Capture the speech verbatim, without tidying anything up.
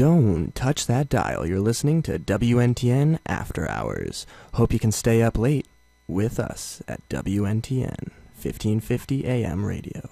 Don't touch that dial. You're listening to W N T N After Hours. Hope you can stay up late with us at W N T N, fifteen fifty A M radio.